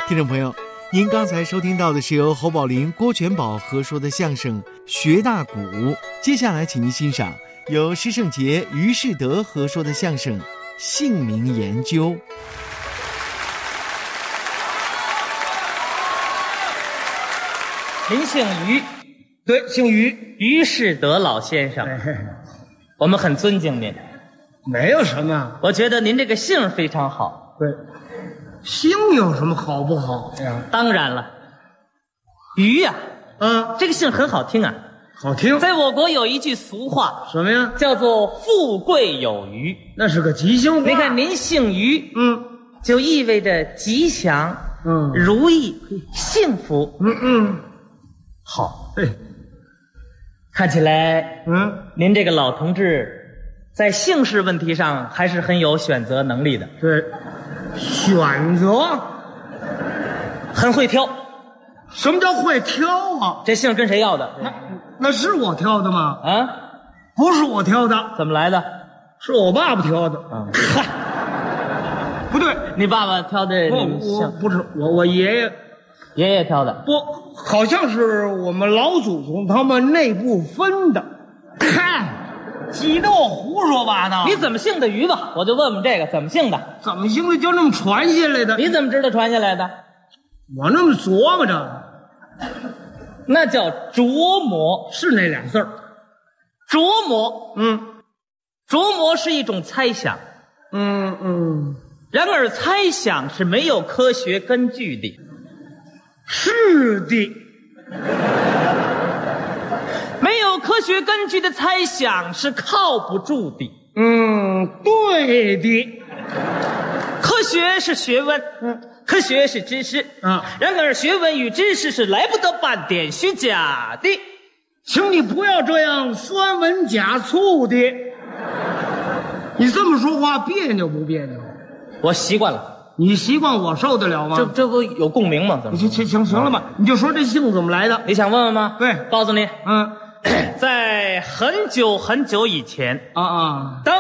听众朋友，您刚才收听到的是由侯宝林、郭全宝合说的相声《学大鼓》，接下来请您欣赏由施圣杰、于世德合说的相声《姓名研究》。 您姓于？ 对，姓于， 于世德老先生，我们很尊敬您。 没有什么。 我觉得您这个姓非常好。 对，姓有什么好不好呀？ 当然了，于呀，这个姓很好听啊。 好听。 在我国有一句俗话， 什么呀？ 叫做富贵有余。 那是个吉祥话。 你看您姓于，就意味着吉祥，如意，幸福。好。 对。 看起来，您这个老同志在姓氏问题上还是很有选择能力的。 对，选择很会挑。 什么叫会挑啊？ 这姓跟谁要的？ 那是我挑的吗？ 啊， 不是我挑的。 怎么来的？ 是我爸爸挑的。 嗨， 不对， 你爸爸挑的姓？ 不是我爷爷挑的。 不，好像是我们老祖宗他们内部分的。嗨，挤得我胡说八道。 你怎么姓的于吧？我就问问这个怎么姓的？ 怎么姓的就那么传下来的？ 你怎么知道传下来的？ 我那么琢磨着， 那叫琢磨， 是那俩字儿。 琢磨，琢磨是一种猜想，然而猜想是没有科学根据的。 是的。 没有科学根据的猜想是靠不住的。 对的。 科学是学问，科学是知识，然而学问与知识是来不得半点虚假的。 请你不要这样酸文假醋的。你这么说话别扭不别扭？ 我习惯了。 你习惯我受得了吗？ 这不有共鸣吗？怎么？ 行了吧？你就说这姓怎么来的？ 你想问问吗？ 对， 告诉你，在很久很久以前，当